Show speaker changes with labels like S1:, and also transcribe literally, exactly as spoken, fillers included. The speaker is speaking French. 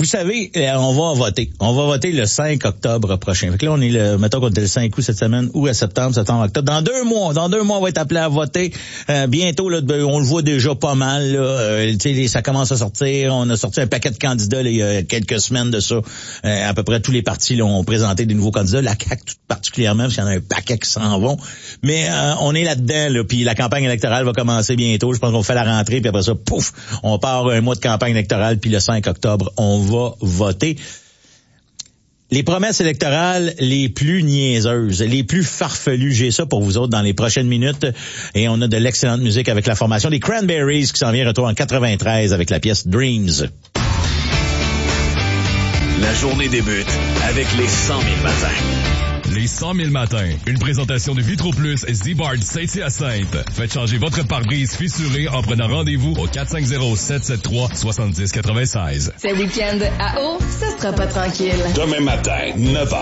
S1: Vous savez, on va voter. On va voter le cinq octobre prochain. Fait que là, on est le, mettons qu'on était le cinq août cette semaine, ou à septembre, septembre, octobre. Dans deux mois, dans deux mois, on va être appelé à voter. Euh, bientôt, là, on le voit déjà pas mal, là. Euh, tu sais, ça commence à sortir. On a sorti un paquet de candidats, là, il y a quelques semaines de ça. Euh, à peu près tous les partis, là, ont présenté des nouveaux candidats. La C A Q, tout particulièrement, parce qu'il y en a un paquet qui s'en vont. Mais, euh, on est là-dedans, là. Puis la campagne électorale va commencer bientôt. Je pense qu'on fait la rentrée, puis après ça, pouf, on part un mois de campagne électorale, puis le cinq octobre, on va voter. Les promesses électorales les plus niaiseuses, les plus farfelues, j'ai ça pour vous autres dans les prochaines minutes. Et on a de l'excellente musique avec la formation des Cranberries qui s'en vient retour en quatre-vingt-treize avec la pièce Dreams.
S2: La journée débute avec les cent mille matins.
S3: Les cent mille matins. Une présentation de Vitro Plus Z-Bard Saint-Hyacinthe. Faites changer votre pare-brise fissuré en prenant rendez-vous au quatre cinq zéro, sept sept trois, sept zéro neuf six.
S4: Ce week-end à eau, ça sera pas tranquille.
S2: Demain matin, neuf heures.